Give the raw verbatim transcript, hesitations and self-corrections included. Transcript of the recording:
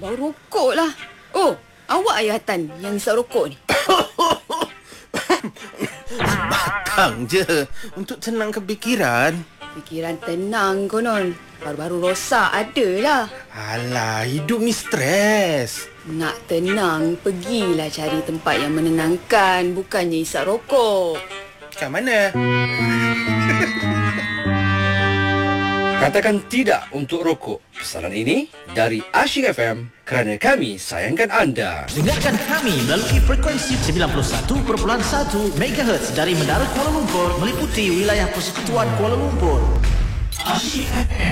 Bau rokok lah. Oh, awak Ayatan yang isap rokok ni? Batang je untuk tenangkan fikiran. Fikiran tenang konon. Baru-baru rosak adalah. Alah, hidup ni stres. Nak tenang, pergilah cari tempat yang menenangkan. Bukannya isap rokok. Kat mana? Katakan tidak untuk rokok. Pesanan ini dari Asyik F M kerana kami sayangkan anda. Dengarkan kami melalui frekuensi sembilan puluh satu perpuluhan satu megahertz dari Menara Kuala Lumpur meliputi wilayah Persekutuan Kuala Lumpur. Asyik F M.